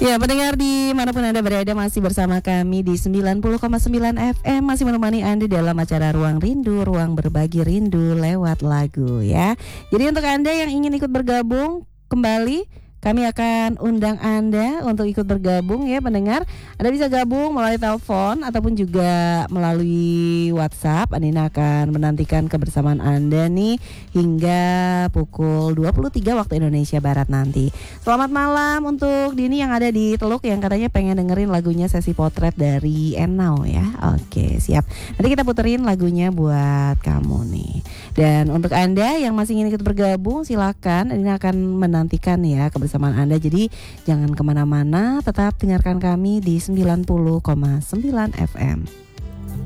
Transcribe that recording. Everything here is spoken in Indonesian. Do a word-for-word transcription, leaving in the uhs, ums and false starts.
Ya, pendengar dimanapun Anda berada masih bersama kami di sembilan puluh koma sembilan F M, masih menemani Anda dalam acara Ruang Rindu, ruang berbagi rindu lewat lagu ya. Jadi untuk Anda yang ingin ikut bergabung kembali, kami akan undang Anda untuk ikut bergabung ya pendengar. Anda bisa gabung melalui telepon ataupun juga melalui WhatsApp. Andina akan menantikan kebersamaan Anda nih hingga pukul dua puluh tiga waktu Indonesia Barat nanti. Selamat malam untuk Dini yang ada di Teluk yang katanya pengen dengerin lagunya Sesi Potret dari Enau ya. Oke, siap. Nanti kita puterin lagunya buat kamu nih. Dan untuk Anda yang masih ingin ikut bergabung, silakan. Andina akan menantikan ya kebersamaan kebersamaan Anda. Jadi jangan kemana-mana, tetap dengarkan kami di sembilan puluh koma sembilan F M.